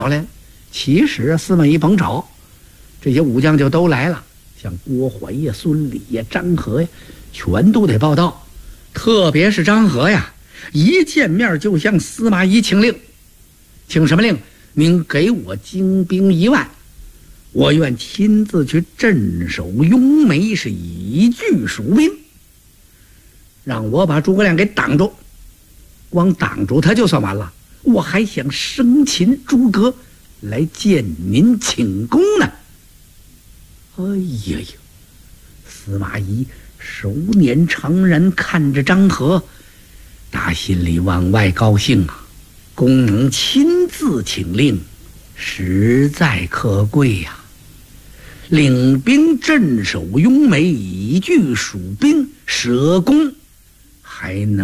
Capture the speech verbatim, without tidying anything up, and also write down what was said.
来。其实司马懿甭找，这些武将就都来了，像郭淮呀、孙礼呀、张合呀，全都得报到。特别是张合呀，一见面就向司马懿请令。请什么令？您给我精兵一万，我愿亲自去镇守雍眉，是以拒蜀兵。让我把诸葛亮给挡住，光挡住他就算完了，我还想生擒诸葛来见您请功呢。哎呀呀！司马懿手捻长髯，看着张合，打心里往外高兴啊！公能亲自请令，实在可贵呀、啊！领兵镇守雍眉，以拒蜀兵，舍公，还能